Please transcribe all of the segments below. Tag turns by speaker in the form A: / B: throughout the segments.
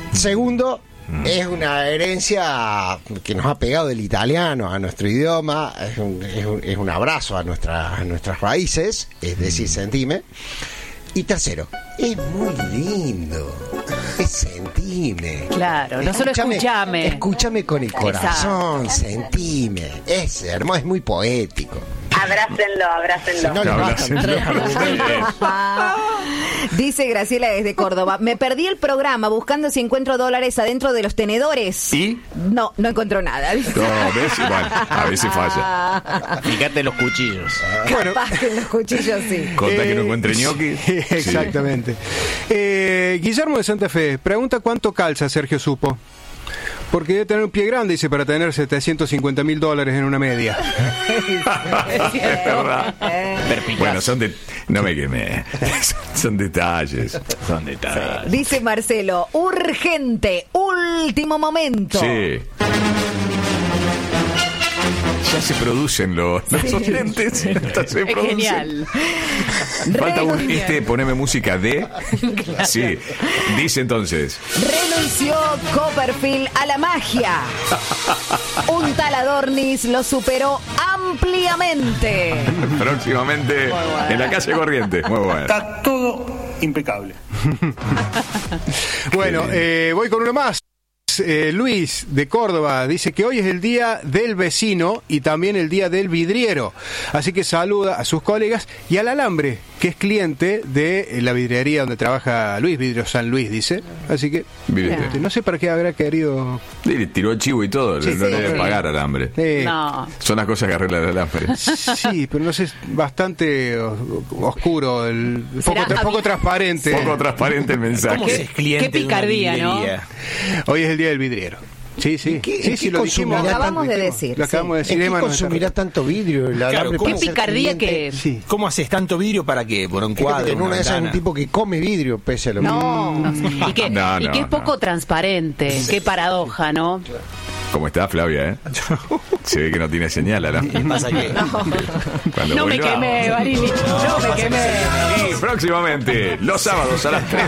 A: Segundo, es una herencia que nos ha pegado del italiano a nuestro idioma, es un abrazo a nuestras raíces, es decir, sentime. Y tercero, es muy lindo, es sentime.
B: Claro, no solo escúchame.
A: Escúchame con el corazón, sentime. Es hermoso, es muy poético.
C: Abrácenlo.
A: No,
D: Dice Graciela desde Córdoba: me perdí el programa buscando si encuentro dólares adentro de los tenedores.
E: ¿Y?
D: No encontró nada.
E: No, ves, igual, a veces falla.
F: Fíjate los cuchillos.
D: Bueno, capaz que los cuchillos sí.
E: Conta que no encuentre ñoqui.
G: Exactamente. Guillermo de Santa Fe pregunta cuánto calza Sergio Supo. Porque debe tener un pie grande, dice, para tener $750,000 en una media.
E: Es verdad. Bueno, no me quemé. Son detalles.
D: Dice Marcelo: urgente, último momento.
E: Sí. Ya se producen los oyentes.
B: Es genial.
E: Falta poneme música de. Sí. Dice entonces:
D: renunció Copperfield a la magia. Un tal Adornis lo superó ampliamente.
E: Próximamente en la calle Corriente. Muy bueno.
H: Está todo impecable.
G: Bueno, voy con uno más. Luis de Córdoba dice que hoy es el día del vecino y también el día del vidriero, así que saluda a sus colegas y al Alambre, que es cliente de la vidriería donde trabaja Luis, Vidrio San Luis, dice, así que no sé para qué habrá querido.
E: Le tiró el chivo y todo, no le debe pagar Alambre.
B: No.
E: Son las cosas que arregla el Alambre.
G: Sí, pero no sé, es bastante oscuro, poco transparente.
E: Poco transparente el mensaje.
F: ¿Cómo se es cliente?
B: Qué picardía,
F: de una vidriería?
G: ¿No? Hoy es el día del vidriero. Sí.
A: ¿Qué
G: lo dijimos.
D: Lo acabamos de decir.
G: Lo acabamos de decir.
A: ¿En qué consumirá tanto vidrio?
B: Qué picardía que...
G: Sí.
F: ¿Cómo haces tanto vidrio para qué? ¿Por un cuadro?
A: En una de esas es un tipo que come vidrio, pese a lo
B: Y que es poco transparente. Qué paradoja, ¿no?
E: ¿Cómo está Flavia, Se ve que no tiene señal, ¿no?
F: ¿Qué pasa que?
B: No me quemé, Barili. No me quemé.
E: Y próximamente, los sábados a las 3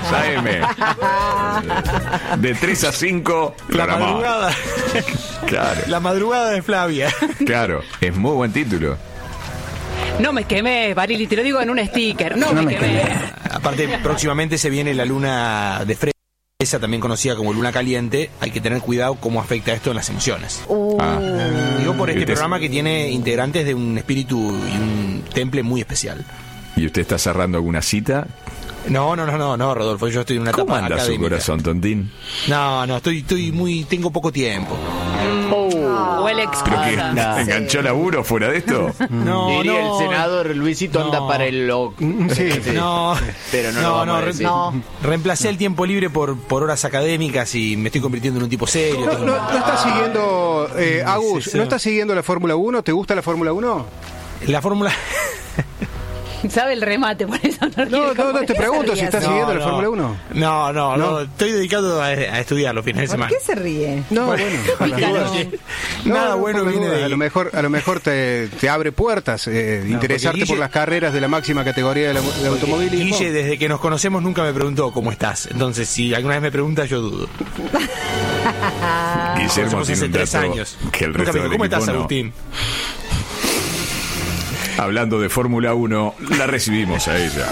E: a.m. De 3 a 5,
F: La madrugada.
E: Claro.
F: La madrugada de Flavia.
E: Claro, es muy buen título.
B: No me quemé, Barili, te lo digo en un sticker. No me quemé.
F: Aparte, próximamente se viene la luna de Fresa, también conocida como luna caliente. Hay que tener cuidado cómo afecta esto en las emociones. Digo por este programa que tiene integrantes de un espíritu y un temple muy especial.
E: ¿Y usted está cerrando alguna cita?
F: No, Rodolfo, yo estoy en una etapa
E: académica. ¿Cómo anda su corazón, Tontín?
F: No, tengo poco tiempo.
B: Huele
E: Creo que enganchó laburo fuera de esto.
F: Diría
I: el senador Luisito anda para el...
F: Pero no. Reemplacé el tiempo libre por horas académicas y me estoy convirtiendo en un tipo serio.
G: ¿No estás siguiendo, Agus, no estás siguiendo la Fórmula 1? ¿Te gusta la Fórmula 1?
F: La Fórmula...
B: ¿Sabe el remate? Por eso
G: no te pregunto si estás siguiendo la Fórmula 1.
F: No, estoy dedicado a estudiar los fines de semana.
D: ¿Por qué se ríe?
F: Nada bueno viene de ahí.
G: A lo mejor te abre puertas, interesarte por las carreras de la máxima categoría del automovilismo.
F: Guille, desde que nos conocemos nunca me preguntó cómo estás. Entonces, si alguna vez me pregunta, yo dudo.
E: Guillermo tiene
F: hace
E: un
F: 3
E: dato
F: años.
E: que el resto del
F: ¿Cómo
E: equipo
F: estás,
E: no.
F: Agustín?
E: Hablando de Fórmula 1, la recibimos a ella.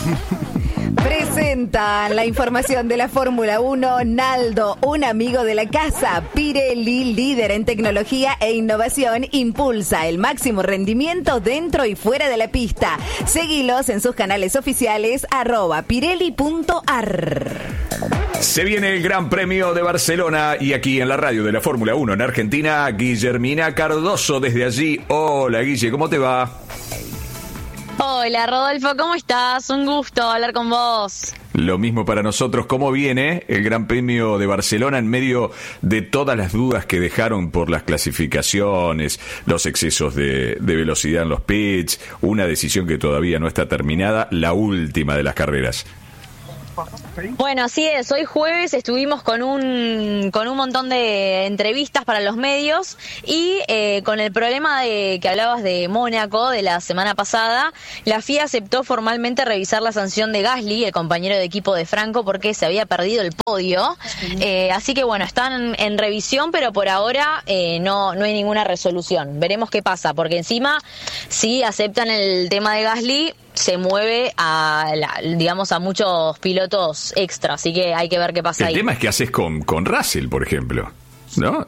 D: Presentan la información de la Fórmula 1 Naldo, un amigo de la casa. Pirelli, líder en tecnología e innovación, impulsa el máximo rendimiento dentro y fuera de la pista. Seguilos en sus canales oficiales @pirelli.ar.
E: Se viene el Gran Premio de Barcelona y aquí en la radio de la Fórmula 1 en Argentina, Guillermina Cardoso desde allí. Hola, Guille, ¿cómo te va?
C: Hola, Rodolfo, ¿cómo estás? Un gusto hablar con vos.
E: Lo mismo para nosotros. ¿Cómo viene el Gran Premio de Barcelona en medio de todas las dudas que dejaron por las clasificaciones, los excesos de velocidad en los pits, una decisión que todavía no está terminada, la última de las carreras?
C: Bueno, así es. Hoy jueves estuvimos con un montón de entrevistas para los medios y con el problema de que hablabas de Mónaco de la semana pasada, la FIA aceptó formalmente revisar la sanción de Gasly, el compañero de equipo de Franco, porque se había perdido el podio. Así que bueno, están en revisión, pero por ahora no hay ninguna resolución. Veremos qué pasa, porque encima si aceptan el tema de Gasly, se mueve a muchos pilotos extra, así que hay que ver qué pasa ahí.
E: El tema es que haces con Russell, por ejemplo, ¿no?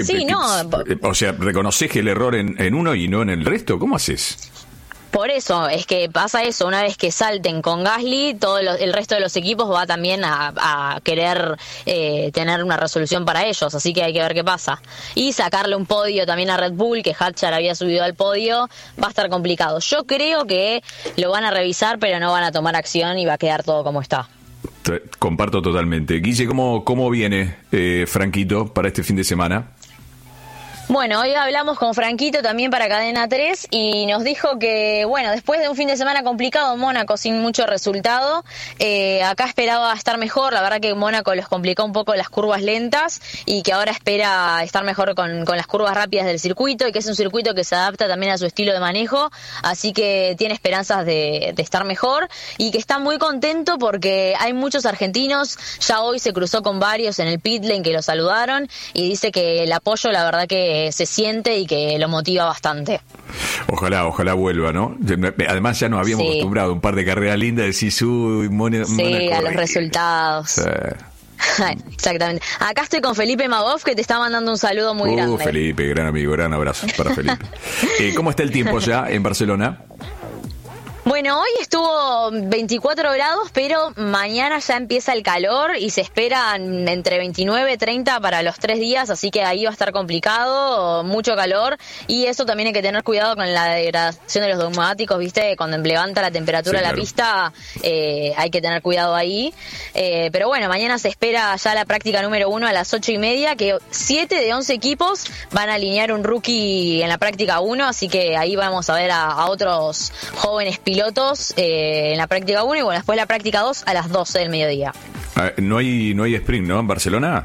E: O sea, ¿reconoces el error en uno y no en el resto? ¿Cómo haces?
C: Por eso, es que pasa eso, una vez que salten con Gasly, el resto de los equipos va también a querer tener una resolución para ellos, así que hay que ver qué pasa. Y sacarle un podio también a Red Bull, que Hadjar había subido al podio, va a estar complicado. Yo creo que lo van a revisar, pero no van a tomar acción y va a quedar todo como está.
E: Comparto totalmente. Guille, ¿cómo viene Franquito para este fin de semana?
C: Bueno, hoy hablamos con Franquito también para Cadena 3 y nos dijo que, bueno, después de un fin de semana complicado en Mónaco sin mucho resultado, acá esperaba estar mejor. La verdad que Mónaco les complicó un poco las curvas lentas y que ahora espera estar mejor con las curvas rápidas del circuito y que es un circuito que se adapta también a su estilo de manejo, así que tiene esperanzas de estar mejor y que está muy contento porque hay muchos argentinos. Ya hoy se cruzó con varios en el pit lane que lo saludaron y dice que el apoyo, la verdad que se siente y que lo motiva bastante.
E: Ojalá vuelva, ¿no? Además ya nos habíamos acostumbrado a un par de carreras lindas, decís,
C: sí, a los resultados. Sí. Exactamente. Acá estoy con Felipe Magoff, que te está mandando un saludo muy grande.
E: Felipe, gran amigo, gran abrazo para Felipe. ¿Cómo está el tiempo ya en Barcelona?
C: Bueno, hoy estuvo 24 grados, pero mañana ya empieza el calor y se esperan entre 29 y 30 para los 3 días, así que ahí va a estar complicado, mucho calor, y eso también hay que tener cuidado con la degradación de los neumáticos, ¿viste? Cuando levanta la temperatura de la pista, hay que tener cuidado ahí. Pero bueno, mañana se espera ya la práctica número 1 a las 8:30, que 7 de 11 equipos van a alinear un rookie en la práctica 1, así que ahí vamos a ver a otros jóvenes pilotos en la práctica 1 y bueno, después la práctica 2 a las 12 del mediodía.
E: No hay sprint, ¿no? ¿En Barcelona?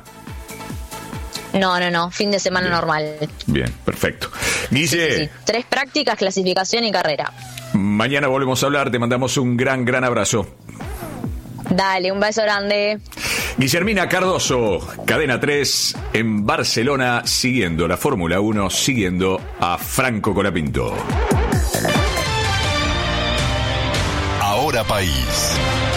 C: No, fin de semana normal.
E: Bien, perfecto. Guille.
C: Sí. 3 prácticas, clasificación y carrera.
E: Mañana volvemos a hablar, te mandamos un gran abrazo.
C: Dale, un beso grande.
E: Guillermina Cardoso, Cadena 3 en Barcelona, siguiendo la Fórmula 1, siguiendo a Franco Colapinto.
J: Ahora País.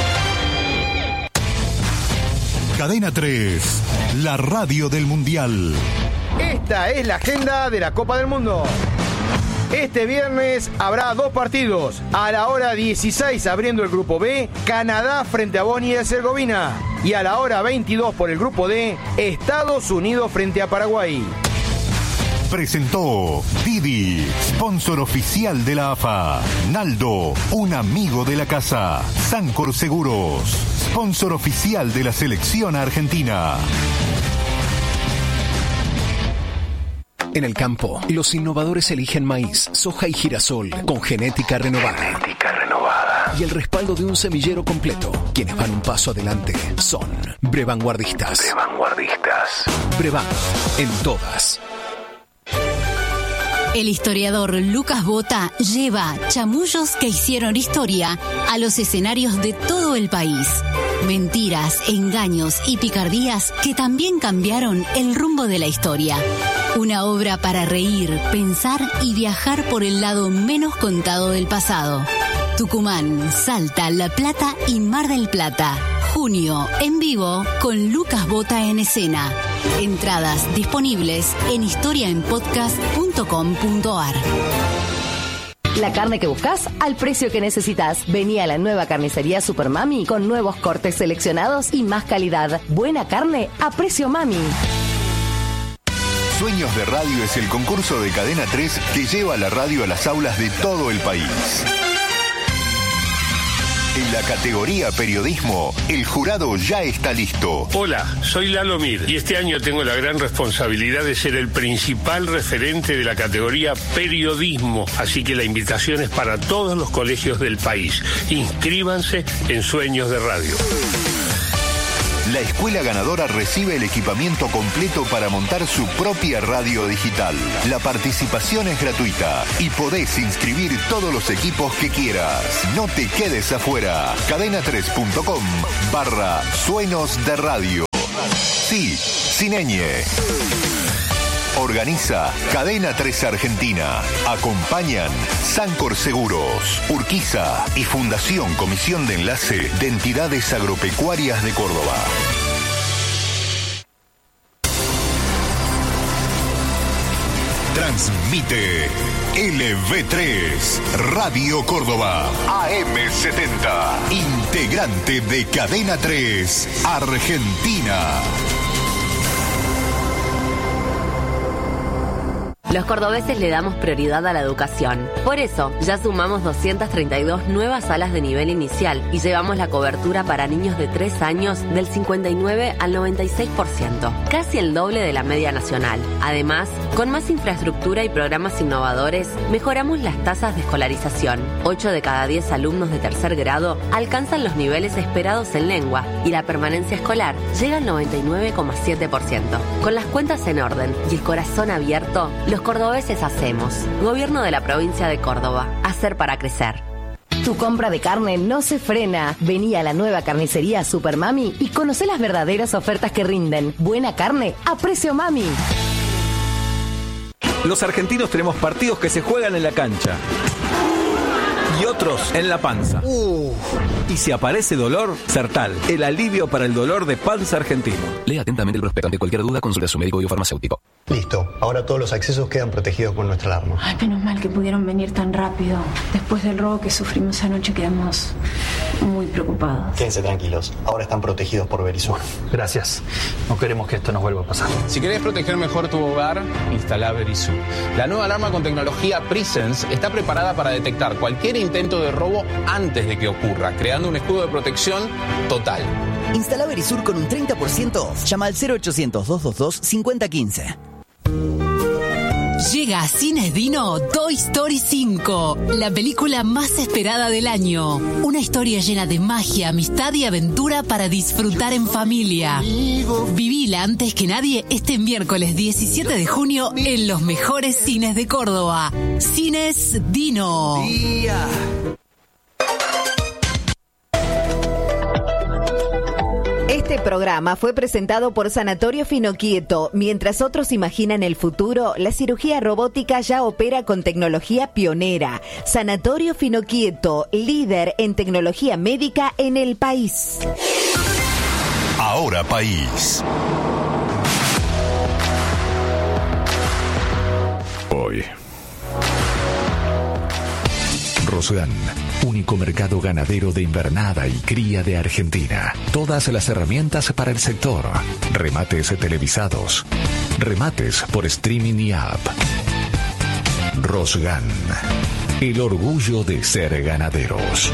J: Cadena 3, la radio del Mundial.
F: Esta es la agenda de la Copa del Mundo. Este viernes habrá 2 partidos. A la hora 16 abriendo el grupo B, Canadá frente a Bosnia y Herzegovina. Y a la hora 22 por el grupo D, Estados Unidos frente a Paraguay.
J: Presentó Didi, sponsor oficial de la AFA. Naldo, un amigo de la casa. Sancor Seguros, sponsor oficial de la selección argentina.
K: En el campo, los innovadores eligen maíz, soja y girasol con genética renovada. Y el respaldo de un semillero completo. Quienes van un paso adelante son Brevanguardistas. Brevan, en todas.
L: El historiador Lucas Bota lleva chamullos que hicieron historia a los escenarios de todo el país. Mentiras, engaños y picardías que también cambiaron el rumbo de la historia. Una obra para reír, pensar y viajar por el lado menos contado del pasado. Tucumán, Salta, La Plata y Mar del Plata. Junio, en vivo, con Lucas Bota en escena. Entradas disponibles en historiaenpodcast.com.ar.
D: La carne que buscas al precio que necesitas. Vení a la nueva carnicería Super Mami con nuevos cortes seleccionados y más calidad. Buena carne a precio Mami.
J: Sueños de Radio es el concurso de Cadena 3 que lleva la radio a las aulas de todo el país. En la categoría periodismo, el jurado ya está listo.
M: Hola, soy Lalo Mir y este año tengo la gran responsabilidad de ser el principal referente de la categoría periodismo. Así que la invitación es para todos los colegios del país. Inscríbanse en Sueños de Radio.
J: La escuela ganadora recibe el equipamiento completo para montar su propia radio digital. La participación es gratuita y podés inscribir todos los equipos que quieras. No te quedes afuera. cadena3.com/sueños de radio. Sí, sin ñ. Organiza Cadena 3 Argentina. Acompañan Sancor Seguros, Urquiza y Fundación Comisión de Enlace de Entidades Agropecuarias de Córdoba. Transmite LV3 Radio Córdoba AM70, integrante de Cadena 3 Argentina.
N: Los cordobeses le damos prioridad a la educación. Por eso, ya sumamos 232 nuevas salas de nivel inicial y llevamos la cobertura para niños de 3 años del 59 al 96%, casi el doble de la media nacional. Además, con más infraestructura y programas innovadores, mejoramos las tasas de escolarización. 8 de cada 10 alumnos de tercer grado alcanzan los niveles esperados en lengua y la permanencia escolar llega al 99,7%. Con las cuentas en orden y el corazón abierto, los cordobeses hacemos. Gobierno de la provincia de Córdoba. Hacer para crecer.
O: Tu compra de carne no se frena. Vení a la nueva carnicería Super Mami y conocé las verdaderas ofertas que rinden. Buena carne a precio Mami.
P: Los argentinos tenemos partidos que se juegan en la cancha y otros en la panza. Y si aparece dolor, Sertal, el alivio para el dolor de panza argentino.
Q: Lea atentamente el prospecto. Ante cualquier duda, consulte a su médico y o farmacéutico.
R: Listo, ahora todos los accesos quedan protegidos con nuestra alarma.
S: Ay, menos mal que pudieron venir tan rápido. Después del robo que sufrimos anoche quedamos muy preocupados.
R: Quédense tranquilos, ahora están protegidos por Verisur.
T: Gracias, no queremos que esto nos vuelva a pasar.
U: Si querés proteger mejor tu hogar, instala Verisur. La nueva alarma con tecnología Presence está preparada para detectar cualquier intento de robo antes de que ocurra, creando un escudo de protección total.
V: Instala Verisur con un 30% off. Llama al 0800-222-5015.
L: Llega a Cines Dino Toy Story 5, la película más esperada del año. Una historia llena de magia, amistad y aventura para disfrutar en familia. Vivila antes que nadie este miércoles 17 de junio en los mejores cines de Córdoba. Cines Dino.
D: Este programa fue presentado por Sanatorio Finoquieto. Mientras otros imaginan el futuro, la cirugía robótica ya opera con tecnología pionera. Sanatorio Finoquieto, líder en tecnología médica en el país.
J: Ahora País.
E: Hoy.
J: Rosgan, único mercado ganadero de invernada y cría de Argentina. Todas las herramientas para el sector. Remates televisados. Remates por streaming y app. Rosgan, el orgullo de ser ganaderos.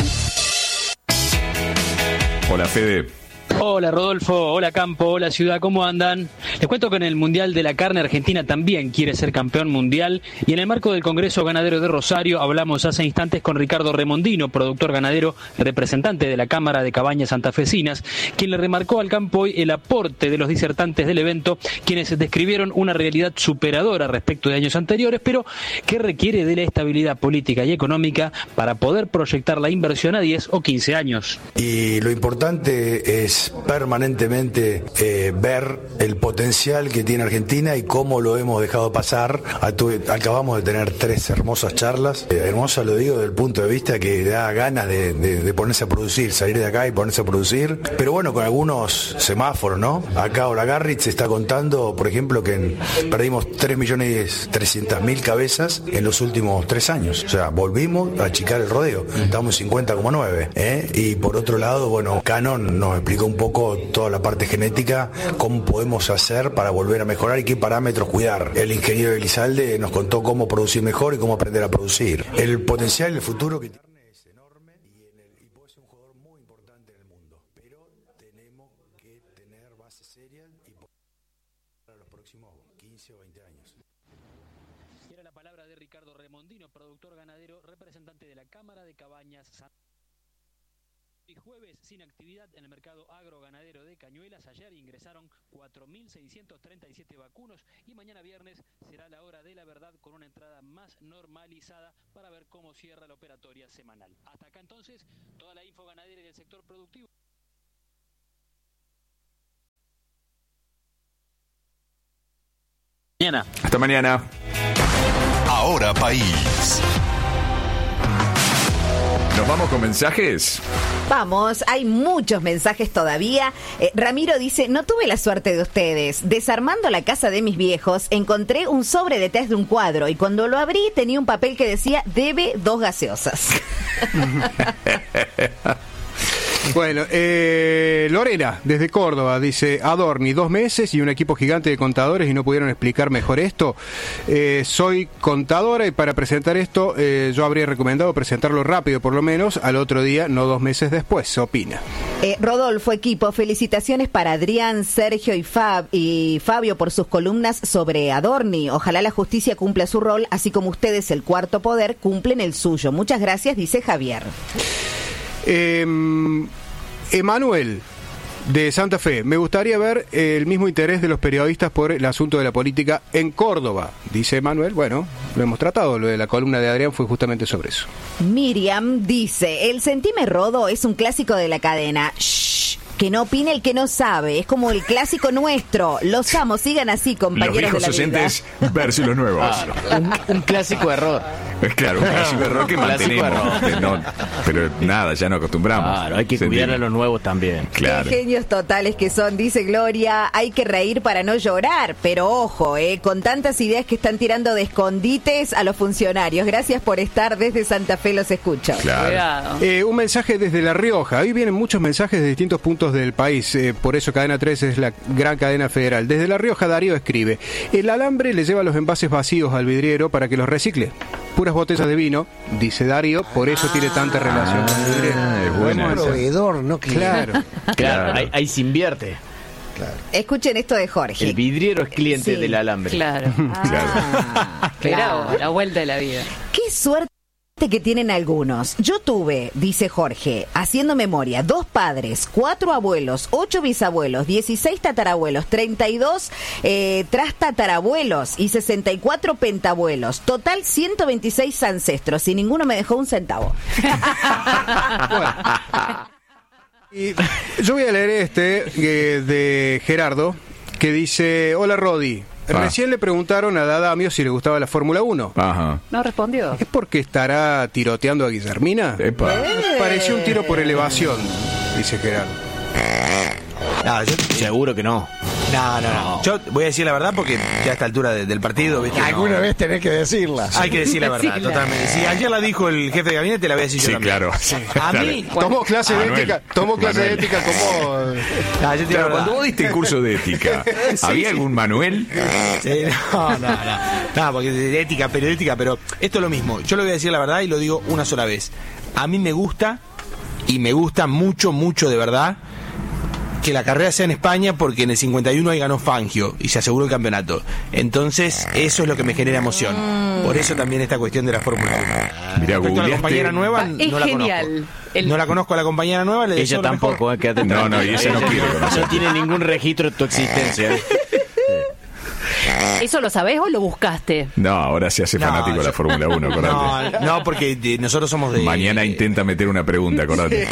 E: Hola, Fede.
W: Hola Rodolfo, hola Campo, hola Ciudad, ¿cómo andan? Les cuento que en el Mundial de la Carne Argentina también quiere ser campeón mundial y en el marco del Congreso Ganadero de Rosario hablamos hace instantes con Ricardo Remondino, productor ganadero, representante de la Cámara de Cabañas Santafesinas, quien le remarcó al campo hoy el aporte de los disertantes del evento, quienes describieron una realidad superadora respecto de años anteriores, pero que requiere de la estabilidad política y económica para poder proyectar la inversión a 10 o 15 años.
X: Y lo importante es permanentemente ver el potencial que tiene Argentina y cómo lo hemos dejado pasar. Acabamos de tener 3 hermosas charlas. Hermosa lo digo desde el punto de vista que da ganas de ponerse a producir, salir de acá y ponerse a producir. Pero bueno, con algunos semáforos, ¿no? Acá Olagarritz está contando, por ejemplo, que perdimos 3.300.000 cabezas en los últimos 3 años. O sea, volvimos a achicar el rodeo. Estamos en 50,9. Y por otro lado, bueno, Canon nos explicó un poco toda la parte genética, cómo podemos hacer para volver a mejorar y qué parámetros cuidar. El ingeniero Elizalde nos contó cómo producir mejor y cómo aprender a producir. El potencial, el futuro que tiene es enorme y puede ser un jugador muy importante en el mundo, pero tenemos que tener bases serias y para los próximos 15 o 20 años.
W: Y era la palabra de Ricardo Remondino, productor ganadero, representante de la Cámara de Cabañas Jueves sin actividad en el mercado agroganadero de Cañuelas. Ayer ingresaron 4.637 vacunos y mañana viernes será la hora de la verdad con una entrada más normalizada para ver cómo cierra la operatoria semanal. Hasta acá entonces toda la info ganadera y del sector productivo. Mañana.
E: Hasta mañana.
A: Ahora País.
E: ¿Nos vamos con mensajes?
D: Vamos, hay muchos mensajes todavía. Ramiro dice, no tuve la suerte de ustedes. Desarmando la casa de mis viejos, encontré un sobre de test de un cuadro y cuando lo abrí tenía un papel que decía, debe 2 gaseosas.
G: Bueno, Lorena, desde Córdoba, dice, Adorni, 2 meses y un equipo gigante de contadores y no pudieron explicar mejor esto. Soy contadora y para presentar esto yo habría recomendado presentarlo rápido por lo menos, al otro día, no 2 meses después, opina.
D: Rodolfo, equipo, felicitaciones para Adrián, Sergio y Fabio por sus columnas sobre Adorni. Ojalá la justicia cumpla su rol, así como ustedes, el cuarto poder, cumplen el suyo. Muchas gracias, dice Javier.
G: Emanuel de Santa Fe, me gustaría ver el mismo interés de los periodistas por el asunto de la política en Córdoba, dice Emanuel. Bueno, lo hemos tratado, lo de la columna de Adrián fue justamente sobre eso.
D: Miriam dice, el Sentime Rodo es un clásico de la cadena. Shh, que no opine el que no sabe, es como el clásico nuestro. Los amo, sigan así, compañeros de la vida.
E: Los viejos oyentes versus los nuevos.
B: Un clásico error.
E: Claro, un clásico error que mantenemos. No, pero nada, ya nos acostumbramos.
B: Claro, hay que cuidar a los nuevos también.
E: Claro.
D: Qué genios totales que son, dice Gloria. Hay que reír para no llorar, pero ojo, con tantas ideas que están tirando de escondites a los funcionarios. Gracias por estar, desde Santa Fe los escucho.
E: Claro.
G: Un mensaje desde La Rioja. Ahí vienen muchos mensajes de distintos puntos del país, por eso Cadena 3 es la gran cadena federal. Desde La Rioja, Darío escribe, el alambre le lleva los envases vacíos al vidriero para que los recicle. Puras botellas de vino, dice Darío, por eso tiene tanta relación con el vidriero.
E: Es bueno.
H: Proveedor, no cliente.
B: Claro, ahí se invierte.
H: Claro.
D: Escuchen esto de Jorge.
B: El vidriero es cliente del alambre.
I: Claro. Claro, la vuelta de la vida.
D: Qué suerte que tienen algunos. Yo tuve, dice Jorge, haciendo memoria, 2 padres, 4 abuelos, 8 bisabuelos, 16 tatarabuelos, 32 trastatarabuelos y 64 pentabuelos. Total 126 ancestros y ninguno me dejó un centavo.
G: Y yo voy a leer de Gerardo, que dice, hola Rodi. Recién le preguntaron a Dadamio si le gustaba la Fórmula 1.
E: Ajá.
I: No respondió.
G: ¿Es porque estará tiroteando a Guillermina? Pareció un tiro por elevación, dice Gerardo.
F: No, yo
B: seguro que no.
F: No. Yo voy a decir la verdad porque ya a esta altura del partido, ¿viste?
H: Alguna vez tenés que decirla.
F: Hay que decir la verdad, totalmente. Si ayer la dijo el jefe de gabinete, la voy a decir yo también.
E: Claro.
F: A mí,
G: tomo clase de ética, de ética como...
E: Claro, cuando vos diste el curso de ética, ¿había algún Manuel?
F: Sí, no, porque de ética periodística, pero esto es lo mismo. Yo le voy a decir la verdad y lo digo una sola vez. A mí me gusta, y me gusta mucho, mucho de verdad, que la carrera sea en España porque en el 51 ahí ganó Fangio y se aseguró el campeonato. Entonces, eso es lo que me genera emoción. Por eso también esta cuestión de la Fórmula 1.
E: Mirá,
F: respecto a la compañera nueva,
I: es
F: no la
I: genial.
F: conozco. No la conozco a la compañera nueva. Le
B: ella tampoco, quédate tranquilo.
E: No, y ella no quiere conocer.
B: No tiene ningún registro de tu existencia.
I: ¿Eso lo sabés o lo buscaste?
E: No, ahora se hace fanático de la Fórmula 1, acordate.
F: No, porque nosotros somos de...
E: Mañana intenta meter una pregunta, acordate.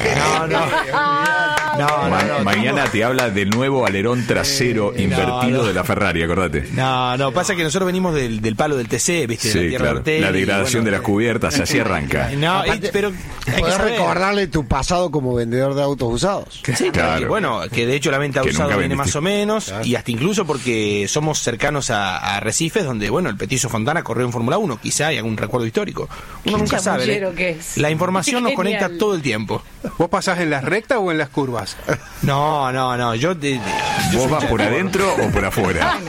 E: Mañana te habla del nuevo alerón trasero invertido de la Ferrari, acordate.
F: No, pasa que nosotros venimos del palo del TC, ¿viste?
E: Sí,
F: de la tierra
E: claro.
F: Ortelli,
E: La degradación de las cubiertas, así arranca.
F: No, pero hay que saber.
H: Recordarle tu pasado como vendedor de autos usados.
F: Sí, claro. Bueno, que de hecho la venta usada viene más o menos,
H: claro.
F: Y hasta incluso porque somos cercanos a Arrecifes, donde, bueno, el Petizo Fontana corrió en Fórmula 1, quizá hay algún recuerdo histórico. Uno nunca sabe.
I: Que es.
F: La información nos
I: Genial.
F: conecta todo el tiempo.
G: ¿Vos pasás en las rectas o en las curvas?
F: No, yo
E: ¿Vos vas por adentro o por afuera?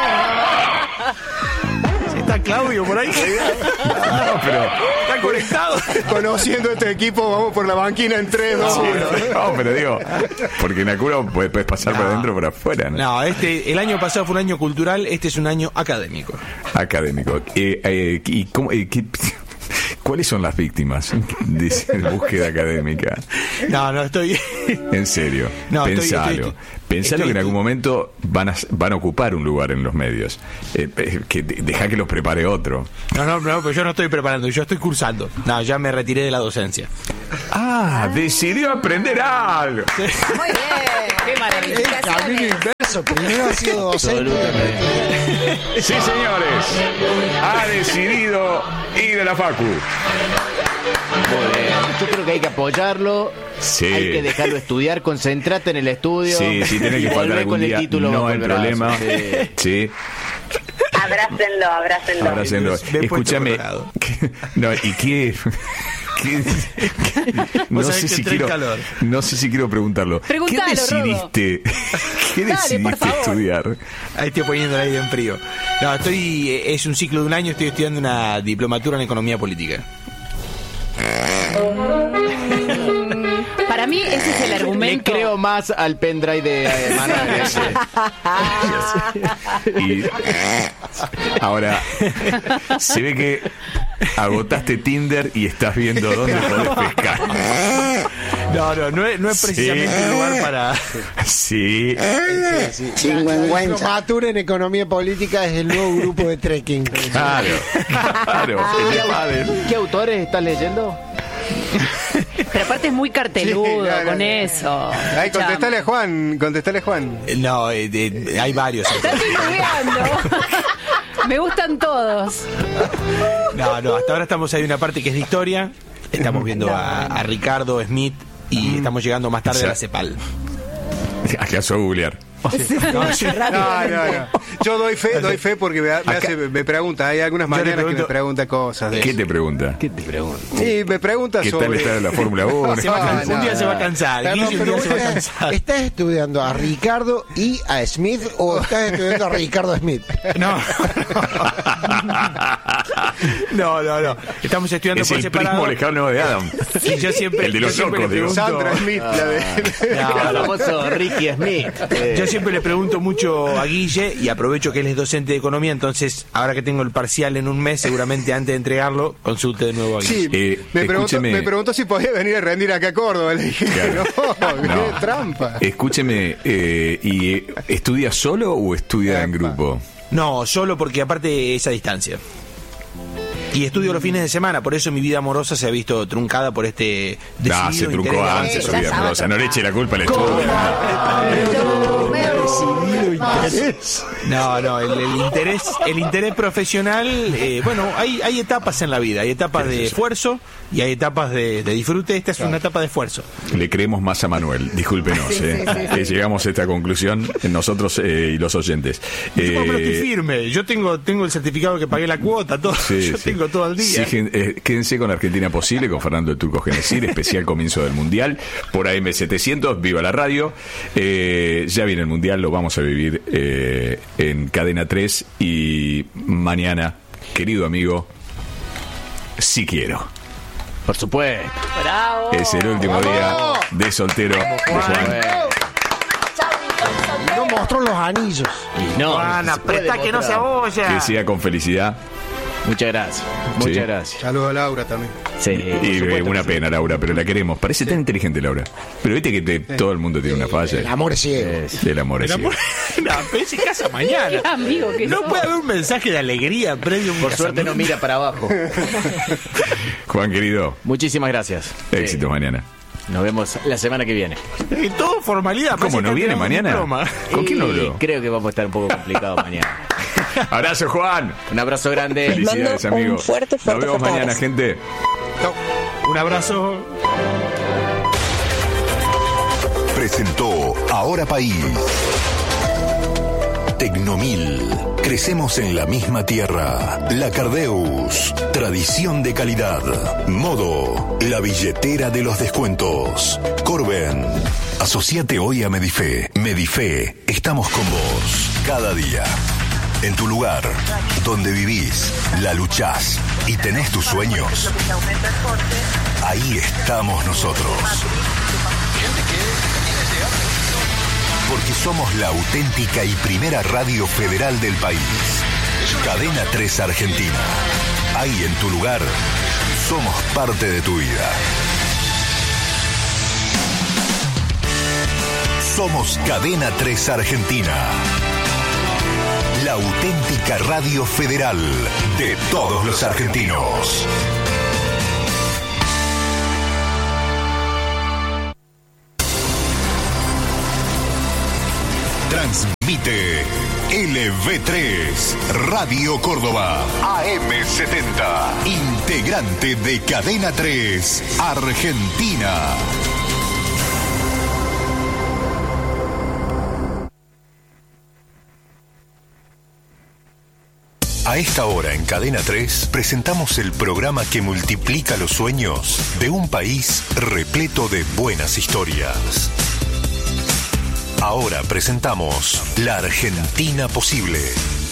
F: ¿Está Claudio por ahí?
E: No, pero
F: está conectado.
G: Conociendo este equipo, vamos por la banquina en 3, 2, 1.
E: No, pero digo, porque en la curva puedes pasar por adentro o por afuera, ¿no?
F: No, el año pasado fue un año cultural, este es un año académico.
E: Académico. ¿Y cómo, ¿Cuáles son las víctimas? Dice búsqueda académica.
F: No, estoy...
E: En serio, pensalo. Pensalo que en algún momento van a ocupar un lugar en los medios. Que deja que los prepare otro.
F: No, pero yo no estoy preparando, yo estoy cursando. No, ya me retiré de la docencia.
E: Decidió aprender algo.
D: Muy bien. Qué maravilla.
H: El camino inverso. Primero ha sido docente.
E: Sí, señores. Ha decidido ir a la facu.
B: Muy bien. Yo creo que hay que apoyarlo.
E: Sí.
B: Hay que dejarlo estudiar, concentrate en el estudio.
E: Sí, tiene que faltar algún día. No hay problema. Sí. Abrácenlo. Escúchame. No, ¿y qué? No sé si quiero preguntarlo.
I: Preguntalo,
E: ¿Qué decidiste? ¿Qué decidiste estudiar?
F: Ahí estoy poniendo el aire en frío. No, es un ciclo de un año, estoy estudiando una diplomatura en economía política.
I: Para mí ese es el argumento.
B: Le creo más al pendrive de Manuel.
E: Y ahora se ve que agotaste Tinder y estás viendo dónde podés pescar.
F: No es precisamente un lugar para...
E: Sí.
H: Diplomatura en economía política es el nuevo grupo de trekking.
E: Claro.
B: ¿Qué autores estás leyendo?
I: Pero aparte es muy carteludo con eso.
G: Ay, contestale a Juan.
F: No, hay varios.
I: Estás estudiando. Me gustan todos.
F: No, hasta ahora hay una parte que es de historia. Estamos viendo a Ricardo Smith y estamos llegando más tarde a la CEPAL.
E: ¿Acaso a googlear?
G: No. Yo doy fe porque me pregunta. Hay algunas maneras que me pregunta cosas.
E: ¿Qué te pregunta?
G: Sí, me pregunta
E: ¿qué
G: sobre...
E: tal está la Fórmula 1?
F: Un día se va a cansar.
H: ¿Estás estudiando a Ricardo y a Smith o estás estudiando a Ricardo Smith?
F: No. Estamos estudiando
E: es
F: por
E: el
F: separado.
E: primo lejano de Adam.
F: Y yo siempre,
E: el de los ojos, digo.
G: Sandra Smith.
B: El famoso Ricky Smith.
F: Yo siempre le pregunto mucho a Guille y aprovecho que él es docente de economía, entonces ahora que tengo el parcial en un mes, seguramente antes de entregarlo, consulte de nuevo a Guille.
G: Sí, me preguntó si podía venir a rendir acá a Córdoba. Le dije, no, qué trampa.
E: Escúcheme, ¿y estudia solo o estudia en grupo?
F: No, solo porque aparte es a distancia. Y estudio los fines de semana, por eso mi vida amorosa se ha visto truncada por este decidido
E: se truncó antes su vida amorosa. No le eche la culpa al estudio.
F: No, el interés profesional, hay etapas en la vida, hay etapas de esfuerzo y hay etapas de disfrute. Esta es una etapa de esfuerzo.
E: Le creemos más a Manuel, discúlpenos. Llegamos a esta conclusión nosotros y los oyentes.
F: Pero estoy firme, yo tengo el certificado que pagué la cuota, todo. Tengo todo el día.
E: Sí, quédense con Argentina Posible, con Fernando el Turco Genesir, especial comienzo del Mundial por AM700, viva la radio. Ya viene el Mundial, lo vamos a vivir en Cadena 3 y mañana, querido amigo, si quiero.
B: Por supuesto.
I: Bravo.
E: Es el último día de soltero de Juan.
H: No mostró los anillos.
F: Juan, apretá que no se abolla.
E: Que siga con felicidad.
B: Muchas gracias. Muchas gracias.
G: Saludos a Laura también.
B: Sí,
E: y una pena, Laura, pero la queremos. Parece tan inteligente, Laura. Pero viste que todo el mundo tiene una falla.
H: El amor es ciego.
E: El amor es ciego.
F: Pero se casa mañana.
I: Qué amigo que
F: no puede haber un mensaje de alegría previo a un
B: Por suerte no mira para abajo.
E: Juan, querido.
B: Muchísimas gracias.
E: Éxito mañana.
B: Nos vemos la semana que viene.
F: Y todo formalidad.
E: ¿Cómo no viene mañana? ¿Con quién lo habló?
B: Creo que vamos a estar un poco complicados mañana.
E: Abrazo, Juan.
B: Un abrazo grande.
E: Felicidades, amigo.
C: Un fuerte
E: Nos vemos mañana,
C: abrazo.
E: gente.
F: Un abrazo.
A: Presentó Ahora País. Tecnomil. Crecemos en la misma tierra. La Cardeus. Tradición de calidad. Modo. La billetera de los descuentos. Corben. Asociate hoy a Medife. Medife. Estamos con vos. Cada día. En tu lugar. Donde vivís. La luchás. Y tenés tus sueños. Ahí estamos nosotros. Porque somos la auténtica y primera radio federal del país. Cadena 3 Argentina. Ahí en tu lugar, somos parte de tu vida. Somos Cadena 3 Argentina. La auténtica radio federal de todos los argentinos. Transmite LV3 Radio Córdoba AM70, integrante de Cadena 3 Argentina. A esta hora en Cadena 3 presentamos el programa que multiplica los sueños de un país repleto de buenas historias. Ahora presentamos La Argentina Posible.